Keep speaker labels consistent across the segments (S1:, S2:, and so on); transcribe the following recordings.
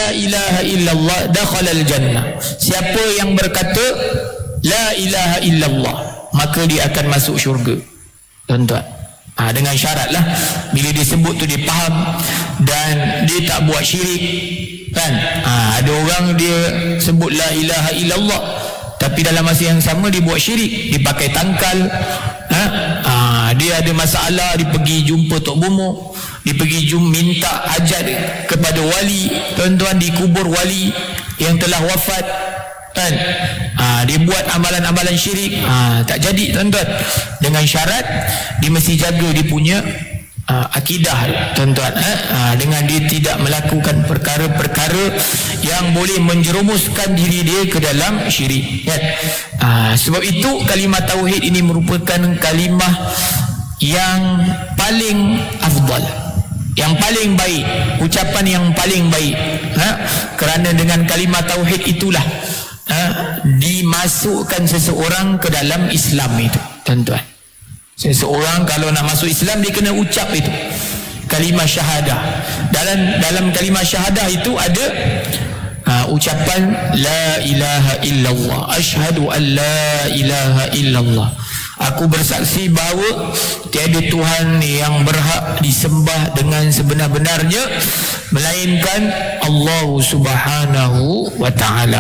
S1: la ilaha illallah dakhalal jannah. Siapa yang berkata la ilaha illallah, maka dia akan masuk syurga. Tuan-tuan, dengan syarat lah, bila dia sebut tu dia faham dan dia tak buat syirik kan. Ada orang dia sebut la ilaha illallah tapi dalam masa yang sama dia buat syirik, dia pakai tangkal, dia ada masalah, dia pergi jumpa Tok Bumo, dia pergi minta hajat kepada wali, tuan-tuan, di kubur wali yang telah wafat kan. Dia buat amalan-amalan syirik, tak jadi, tuan-tuan. Dengan syarat dia mesti jaga dia punya akidah, tuan-tuan, dengan dia tidak melakukan perkara-perkara yang boleh menjerumuskan diri dia ke dalam syirik kan? Sebab itu kalimah tauhid ini merupakan kalimah yang paling afdal, yang paling baik, ucapan yang paling baik, kerana dengan kalimah tauhid itulah dimasukkan seseorang ke dalam Islam itu, tuan-tuan. Seseorang kalau nak masuk Islam dia kena ucap itu kalimah syahadah. Dalam kalimah syahadah itu ada ucapan la ilaha illallah, asyhadu an la ilaha illallah, aku bersaksi bahawa tiada Tuhan yang berhak disembah dengan sebenar-benarnya melainkan Allah Subhanahu wa ta'ala.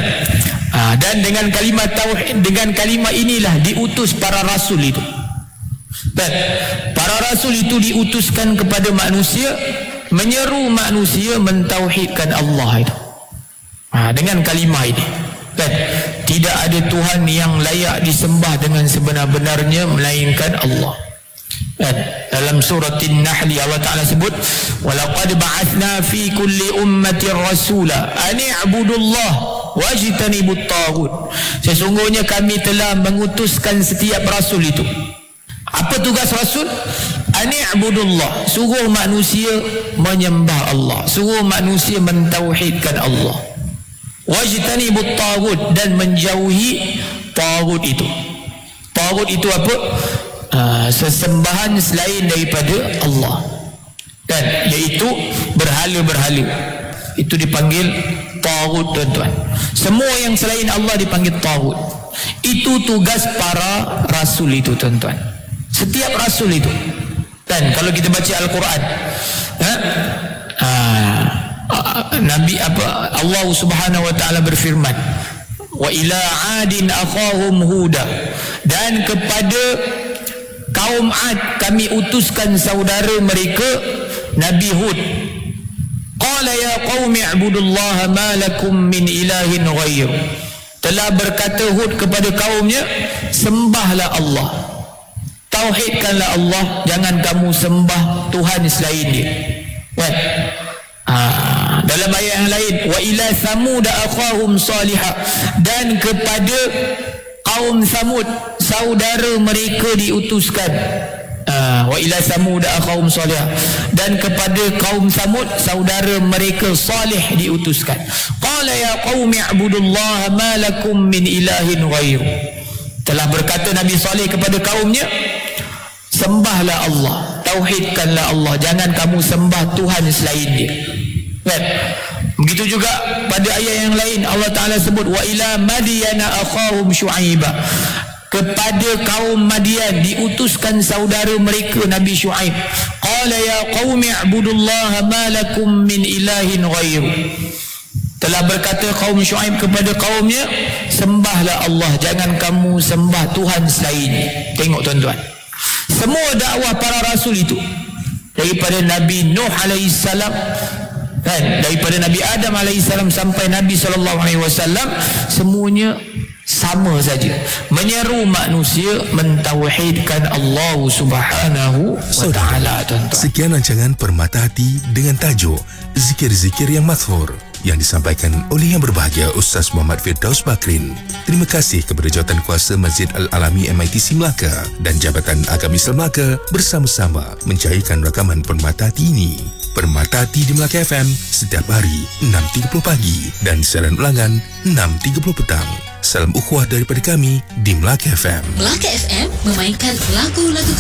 S1: Dan dengan kalimah tauhid, dengan kalimah inilah diutus para rasul itu. Dan para rasul itu diutuskan kepada manusia, menyeru manusia mentauhidkan Allah itu. Dengan kalimah ini. Dan tidak ada Tuhan yang layak disembah dengan sebenar-benarnya melainkan Allah. Dan dalam surah An-Nahl Allah Ta'ala sebut, walaqad ba'athna fi kulli ummatin rasula an i'budullah wajtanibut taghut. Sesungguhnya kami telah mengutuskan setiap rasul itu. Apa tugas rasul? An i'budullah, suruh manusia menyembah Allah, suruh manusia mentauhidkan Allah. Wajtanibut taghut, dan menjauhi taghut itu. Taghut itu apa? Sesembahan selain daripada Allah, dan iaitu berhala-berhala. Itu dipanggil taghut, tuan-tuan. Semua yang selain Allah dipanggil taghut. Itu tugas para rasul itu, tuan-tuan. Setiap rasul itu. Dan kalau kita baca Al-Quran, Nabi Allah Subhanahu wa ta'ala berfirman, wa ila adin akhahum huda, dan kepada kaum Ad kami utuskan saudara mereka Nabi Hud. Qala ya qaumi ibudullaha ma lakum min ilahin ghair. Telah berkata Hud kepada kaumnya, sembahlah Allah, tauhidkanlah Allah, jangan kamu sembah Tuhan selain dia. Kan? Dalam ayat yang lain, wa ila samud akhahum salihah, dan kepada kaum Samud saudara mereka diutuskan. Wa ila samud akhahum salihah, dan kepada kaum Samud saudara mereka Salih diutuskan. Qala ya qaumi ibudullaha ma lakum min ilahin ghair. Telah berkata Nabi Saleh kepada kaumnya, sembahlah Allah, tauhidkanlah Allah, jangan kamu sembah Tuhan selain dia. Kan? Begitu juga pada ayat yang lain Allah Ta'ala sebut, wa ila madyana akhahum syu'aibah, kepada kaum Madian diutuskan saudara mereka Nabi Syuaib. Qala ya qaumi ibudullaha ma lakum min ilahin ghair. Telah berkata kaum Syuaib kepada kaumnya, sembahlah Allah, jangan kamu sembah Tuhan selain. Tengok, tuan-tuan, semua dakwah para rasul itu, daripada Nabi Nuh alaihissalam, kan, daripada Nabi Adam alaihissalam sampai Nabi SAW, semuanya sama saja, menyeru manusia mentauhidkan Allah Subhanahu wa ta'ala.
S2: Sekian rancangan Permata Hati dengan tajuk Zikir-Zikir yang Mathhur yang disampaikan oleh Yang Berbahagia Ustaz Muhammad Firdaus Bakrin. Terima kasih kepada Jawatan Kuasa Masjid Al-Alami MITC Melaka dan Jabatan Agamis Melaka bersama-sama mencairkan rakaman Permata Hati ini. Permata Hati di Melaka FM setiap hari 6.30 pagi dan siaran ulangan 6.30 petang. Salam ukhuwah daripada kami di Melaka FM.
S3: Melaka FM memainkan lagu-lagu